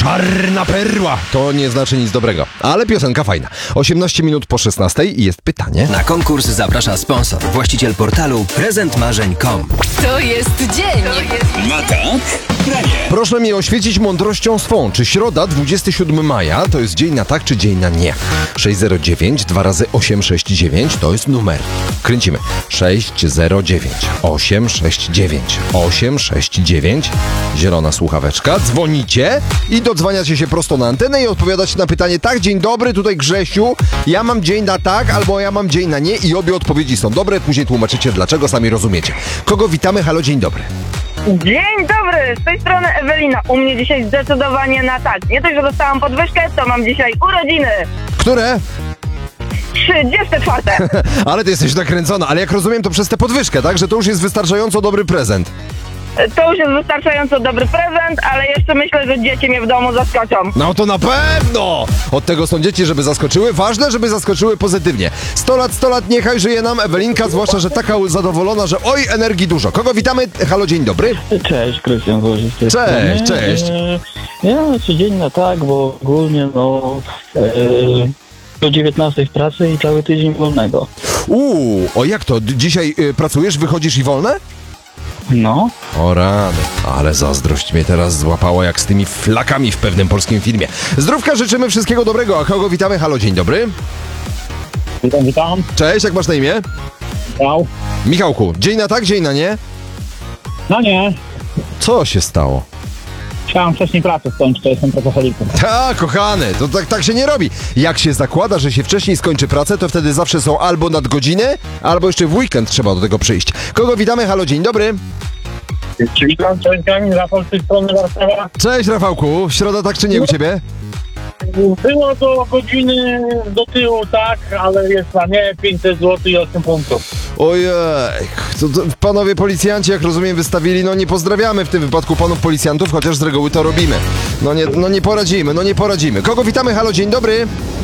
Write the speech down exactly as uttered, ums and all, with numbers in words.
Marna perła. To nie znaczy nic dobrego, ale piosenka fajna. osiemnaście minut po szesnastej i jest pytanie. Na konkurs zaprasza sponsor, właściciel portalu prezent marzeń kropka com. To jest dzień. Mata, premie. Proszę mnie oświecić mądrością swą. Czy środa, dwudziestego siódmego maja to jest dzień na tak, czy dzień na nie? sześć zero dziewięć dwa razy osiem sześć dziewięć to jest numer. Kręcimy. sześć zero dziewięć osiem sześć dziewięć osiem sześć dziewięć. Zielona słuchaweczka. Dzwonicie i dodzwaniacie się prosto na antenę i odpowiadacie na pytanie: tak, dzień dobry, tutaj Grzesiu. Ja mam dzień na tak, albo ja mam dzień na nie i obie odpowiedzi są dobre. Później tłumaczycie dlaczego, sami rozumiecie. Kogo witamy? Halo, dzień dobry. Dzień dobry, z tej strony Ewelina. U mnie dzisiaj zdecydowanie na tak. Nie dość, że dostałam podwyżkę, to mam dzisiaj urodziny. Które? trzydzieste czwarte. Ale ty jesteś nakręcona, ale jak rozumiem to przez tę podwyżkę, tak? Że to już jest wystarczająco dobry prezent. To już jest wystarczająco dobry prezent, ale jeszcze myślę, że dzieci mnie w domu zaskoczą. No to na pewno! Od tego są dzieci, żeby zaskoczyły. Ważne, żeby zaskoczyły pozytywnie. sto lat, sto lat, niechaj żyje nam Ewelinka, zwłaszcza, że taka zadowolona, że oj, energii dużo. Kogo witamy? Halo, dzień dobry. Cześć, Krystian Wozi. Cześć, cześć. Ja codziennie tak, bo ogólnie no e, do dziewiętnastej w pracy i cały tydzień wolnego. Uuu, o jak to? D- Dzisiaj y, pracujesz, wychodzisz i wolne? No. O rany, ale zazdrość mnie teraz złapała jak z tymi flakami w pewnym polskim filmie. Zdrówka, życzymy wszystkiego dobrego, a kogo witamy? Halo, dzień dobry. Witam, witam. Cześć, jak masz na imię? Miał. Michałku, dzień na tak, dzień na nie? No nie, Co się stało? chciałem wcześniej pracę skończyć, to jestem pracocholikiem. Tak, kochany, to tak, tak się nie robi. Jak się zakłada, że się wcześniej skończy pracę, to wtedy zawsze są albo nadgodziny, albo jeszcze w weekend trzeba do tego przyjść. Kogo witamy? Halo, dzień dobry. Czy witam, cześć Kamil, Rafał z tej strony Warszawa. Cześć, Rafałku. Środa tak czy nie u ciebie? Było do godziny do tyłu, tak, ale jest na nie pięćset złotych i osiem punktów. Ojej, to, to panowie policjanci, jak rozumiem, wystawili, no nie pozdrawiamy w tym wypadku panów policjantów, chociaż z reguły to robimy. No nie, no nie poradzimy, no nie poradzimy. Kogo witamy? Halo, dzień dobry.